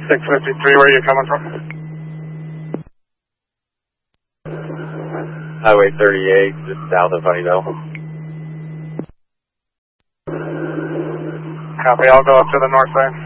653, where are you coming from? Highway 38, just south of Honeyville. Copy, I'll go up to the north side.